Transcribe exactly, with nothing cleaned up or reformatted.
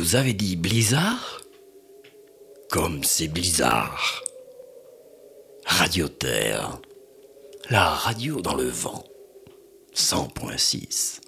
vous avez dit blizzard? Comme c'est bizarre. Radio Terre, la radio dans le vent, cent point six.